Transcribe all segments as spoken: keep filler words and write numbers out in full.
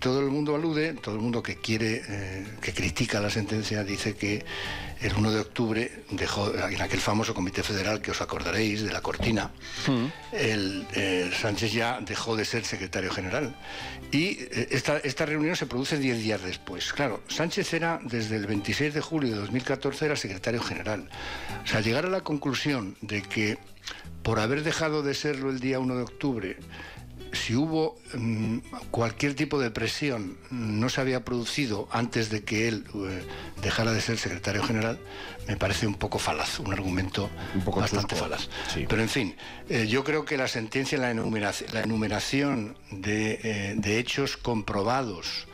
todo el mundo alude, todo el mundo que quiere, eh, que critica la sentencia, dice que el uno de octubre dejó, en aquel famoso Comité Federal que os acordaréis de la cortina, mm. el, eh, Sánchez ya dejó de ser secretario general. Y eh, esta, esta reunión se produce diez días después. Claro, Sánchez era, desde el veintiséis de julio de dos mil catorce, era secretario general. O sea, llegar a la conclusión de que por haber dejado de serlo el día uno de octubre, si hubo um, cualquier tipo de presión no se había producido antes de que él uh, dejara de ser secretario general, me parece un poco falaz, un argumento un poco bastante chusco. falaz. Sí. Pero en fin, eh, yo creo que la sentencia, la enumeración, la enumeración de, eh, de hechos comprobados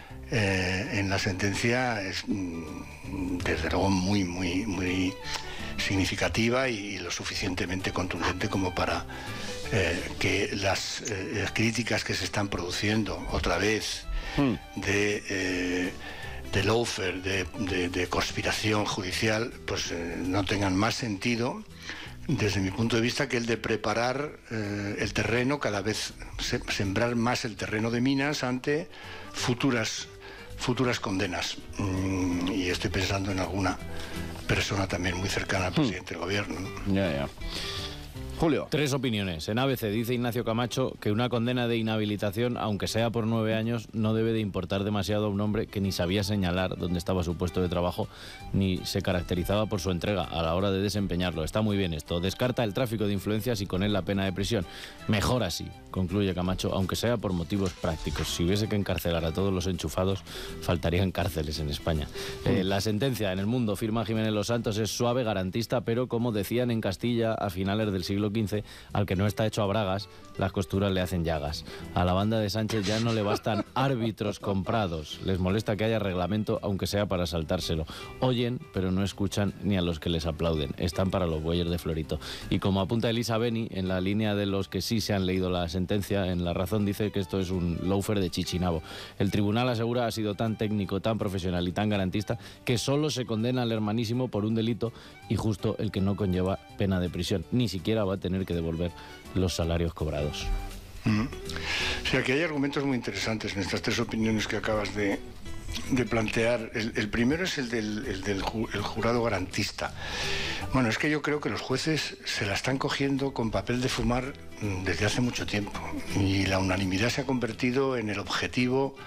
eh, en la sentencia es mm, desde luego muy, muy, muy significativa y, y lo suficientemente contundente como para Eh, que las eh, críticas que se están produciendo otra vez mm. de, eh, de lawfare, de, de, de conspiración judicial, pues eh, no tengan más sentido desde mi punto de vista que el de preparar eh, el terreno, cada vez se, sembrar más el terreno de minas ante futuras, futuras condenas. Mm, y estoy pensando en alguna persona también muy cercana al mm. presidente del gobierno, ¿no? Ya, ya. Julio. Tres opiniones. En A B C dice Ignacio Camacho que una condena de inhabilitación, aunque sea por nueve años, no debe de importar demasiado a un hombre que ni sabía señalar dónde estaba su puesto de trabajo ni se caracterizaba por su entrega a la hora de desempeñarlo. Está muy bien esto. Descarta el tráfico de influencias y con él la pena de prisión. Mejor así, concluye Camacho, aunque sea por motivos prácticos. Si hubiese que encarcelar a todos los enchufados, faltarían cárceles en España. Eh, la sentencia en El Mundo, firma Jiménez Los Santos, es suave, garantista, pero como decían en Castilla a finales del siglo quince, al que no está hecho a bragas, las costuras le hacen llagas. A la banda de Sánchez ya no le bastan árbitros comprados. Les molesta que haya reglamento, aunque sea para saltárselo. Oyen, pero no escuchan ni a los que les aplauden. Están para los bueyes de Florito. Y como apunta Elisa Beni, en la línea de los que sí se han leído la sentencia, en La Razón dice que esto es un lawfare de Chichinabo. El tribunal asegura ha sido tan técnico, tan profesional y tan garantista que solo se condena al hermanísimo por un delito y justo el que no conlleva pena de prisión. Ni siquiera va a tener que devolver los salarios cobrados. Mm. O sea que hay argumentos muy interesantes en estas tres opiniones que acabas de, de plantear. El, el primero es el del, el del ju, el jurado garantista. Bueno, es que yo creo que los jueces se la están cogiendo con papel de fumar desde hace mucho tiempo y la unanimidad se ha convertido en el objetivo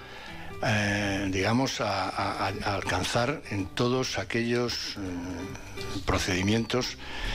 eh, digamos a, a, a alcanzar en todos aquellos eh, procedimientos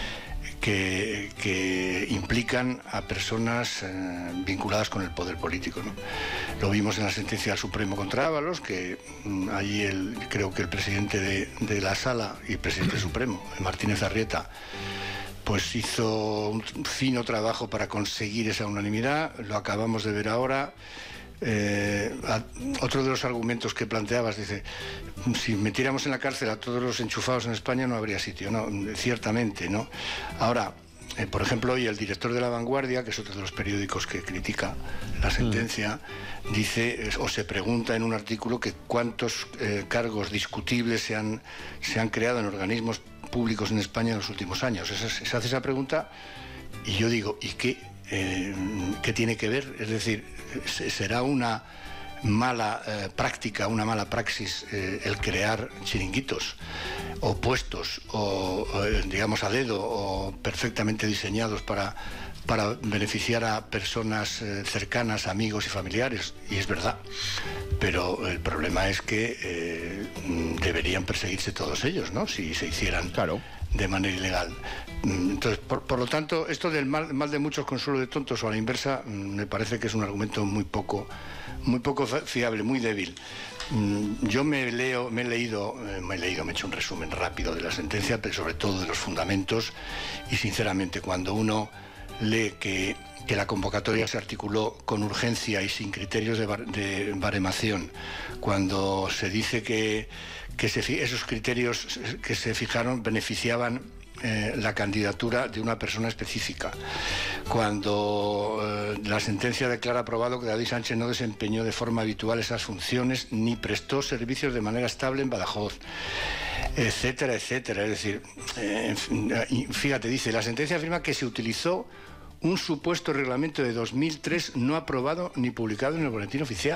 Que, que implican a personas eh, vinculadas con el poder político, ¿no? Lo vimos en la sentencia del Supremo contra Ábalos, que mm, allí el, creo que el presidente de, de la Sala y el presidente del Supremo, Martínez Arrieta, pues hizo un fino trabajo para conseguir esa unanimidad. Lo acabamos de ver ahora. Eh, a, otro de los argumentos que planteabas, dice, si metiéramos en la cárcel a todos los enchufados en España no habría sitio. No, ciertamente, ¿no? Ahora, eh, por ejemplo, hoy el director de La Vanguardia, que es otro de los periódicos que critica la sentencia, mm. dice, o se pregunta en un artículo, que cuántos eh, cargos discutibles se han, se han creado en organismos públicos en España en los últimos años. Esa, se hace esa pregunta y yo digo, ¿y qué? Eh, ¿Qué tiene que ver? Es decir, ¿será una mala eh, práctica, una mala praxis eh, el crear chiringuitos o puestos o, o digamos a dedo o perfectamente diseñados para, para beneficiar a personas eh, cercanas, amigos y familiares? Y es verdad, pero el problema es que eh, deberían perseguirse todos ellos, ¿no? Si se hicieran claro. de manera ilegal. Entonces, por, por lo tanto, esto del mal, mal de muchos consuelo de tontos o a la inversa, me parece que es un argumento muy poco, muy poco fiable, muy débil. Yo me leo, me he leído, me he leído, me he hecho un resumen rápido de la sentencia, pero sobre todo de los fundamentos, y sinceramente, cuando uno lee que, que la convocatoria se articuló con urgencia y sin criterios de, bar, de baremación, cuando se dice que, que se, esos criterios que se fijaron beneficiaban Eh, la candidatura de una persona específica, cuando eh, la sentencia declara aprobado que David Sánchez no desempeñó de forma habitual esas funciones ni prestó servicios de manera estable en Badajoz, etcétera, etcétera. Es decir, eh, fíjate, dice, la sentencia afirma que se utilizó un supuesto reglamento de dos mil tres no aprobado ni publicado en el boletín oficial.